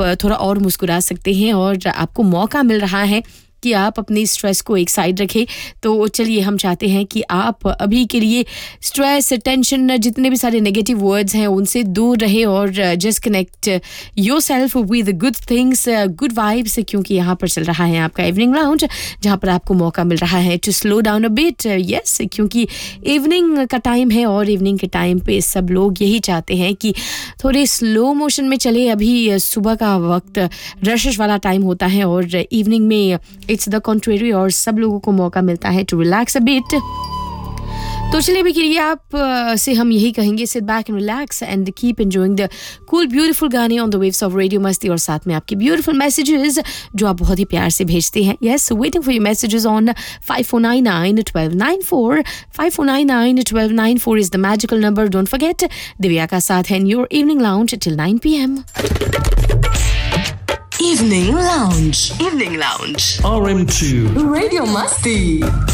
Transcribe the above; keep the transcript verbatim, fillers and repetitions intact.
थोड़ा और मुस्कुरा सकते हैं और आपको मौका मिल रहा है कि आप अपनी स्ट्रेस को एक साइड रखें। तो चलिए हम चाहते हैं कि आप अभी के लिए स्ट्रेस, टेंशन, जितने भी सारे नेगेटिव वर्ड्स हैं उनसे दूर रहे और just connect yourself with good things, good vibes, क्योंकि यहाँ पर चल रहा है आपका इवनिंग लाउंज, जहाँ पर आपको मौका मिल रहा है to slow down a bit. Yes, क्योंकि इवनिंग का टाइम है और इवनिंग के टाइम पे सब लोग यही चाहते हैं कि थोड़े स्लो मोशन में चले। अभी सुबह का वक्त रश वाला टाइम होता है और इवनिंग में इट्स द कंट्रेरी और सब लोगों को मौका मिलता है टू रिलैक्स अ बिट। तो चलिए अभी के लिए आप uh, से हम यही कहेंगे, sit back and relax and keep enjoying the cool beautiful गाने on the waves of radio मस्ती, और साथ में आपके ब्यूटीफुल मैसेजेस जो आप बहुत ही प्यार से भेजते हैं। Yes, waiting for your messages on five four nine nine one two nine four five four nine nine one two nine four is the magical number. Don't forget, Divya का साथ है in your evening lounge till nine p.m. Evening Lounge. Evening Lounge. R M two. Radio Masti.